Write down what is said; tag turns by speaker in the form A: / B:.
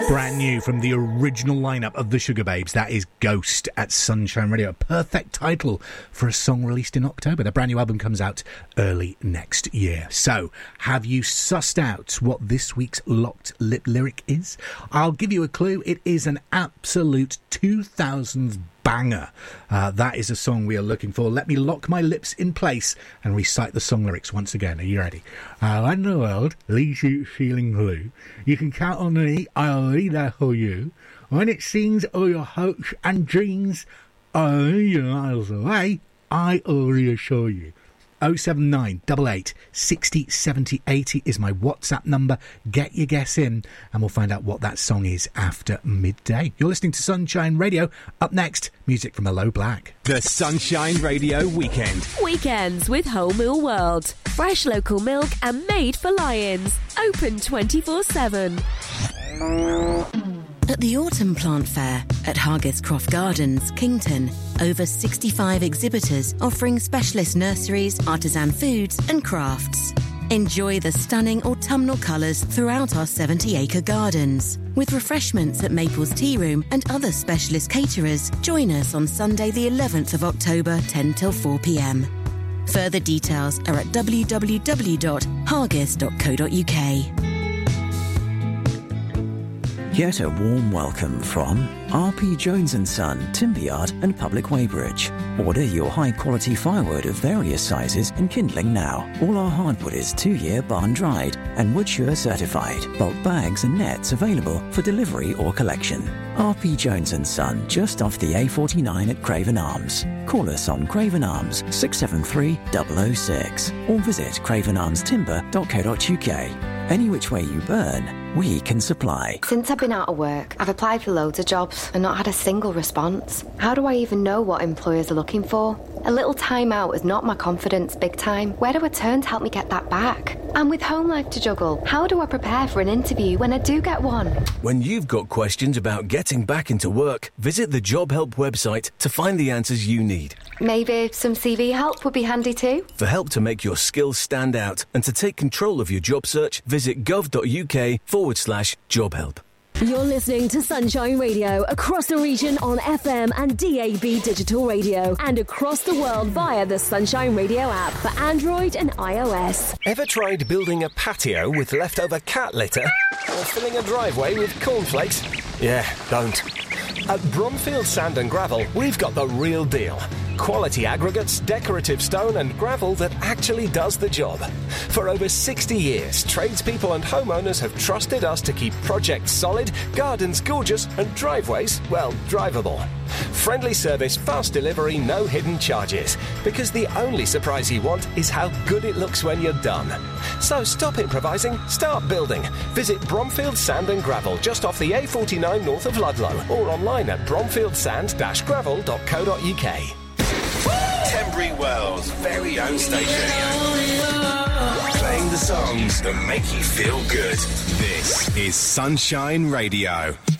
A: Brand new from the original lineup of the Sugababes. That is Ghost at Sunshine Radio. A perfect title for a song released in October. Their brand new album comes out early next year. So, have you sussed out what this week's Locked Lip lyric is? I'll give you a clue. It is an absolute 2000s banger. That is a song we are looking for. Let me lock my lips in place and recite the song lyrics once again. Are you ready? When the world leaves you feeling blue, you can count on me. I'll be there for you. When it seems all your hopes and dreams are a million miles away, I'll reassure you. 07988 60 70 80 is my WhatsApp number. Get your guess in and we'll find out what that song is after midday. You're listening to Sunshine Radio. Up next, music from Hello Black.
B: The Sunshine Radio Weekend.
C: Weekends with Whole Mill World. Fresh local milk and made for lions. Open 24/7.
D: At the Autumn Plant Fair at Hargiscroft Gardens, Kington, over 65 exhibitors offering specialist nurseries, artisan foods and crafts. Enjoy the stunning autumnal colours throughout our 70-acre gardens. With refreshments at Maple's Tea Room and other specialist caterers, join us on Sunday the 11th of October, 10 till 4 p.m. Further details are at www.hargis.co.uk.
E: Get a warm welcome from R.P. Jones & Son, Timberyard and Public Weybridge. Order your high-quality firewood of various sizes and kindling now. All our hardwood is 2-year barn-dried and Woodsure certified. Bulk bags and nets available for delivery or collection. R.P. Jones & Son, just off the A49 at Craven Arms. Call us on Craven Arms 673 006 or visit cravenarmstimber.co.uk. Any which way you burn, we can supply.
F: Since I've been out of work, I've applied for loads of jobs and not had a single response. How do I even know what employers are looking for? A little time out has knocked my confidence big time. Where do I turn to help me get that back? And with home life to juggle, how do I prepare for an interview when I do get one?
G: When you've got questions about getting back into work, visit the Job Help website to find the answers you need.
F: Maybe some CV help would be handy too.
G: For help to make your skills stand out and to take control of your job search, visit gov.uk/job help.
C: You're listening to Sunshine Radio across the region on FM and DAB digital radio and across the world via the Sunshine Radio app for Android and iOS.
B: Ever tried building a patio with leftover cat litter? Or filling a driveway with cornflakes? Yeah, don't. At Bromfield Sand and Gravel, we've got the real deal. Quality aggregates, decorative stone and gravel that actually does the job. For over 60 years, tradespeople and homeowners have trusted us to keep projects solid, gardens gorgeous and driveways, well, drivable. Friendly service, fast delivery, no hidden charges. Because the only surprise you want is how good it looks when you're done. So stop improvising, start building. Visit Bromfield Sand and Gravel just off the A49 north of Ludlow or online at bromfieldsand-gravel.co.uk.
H: Tenbury Wells' very own station. Playing the songs that make you feel good.
B: This is Sunshine Radio.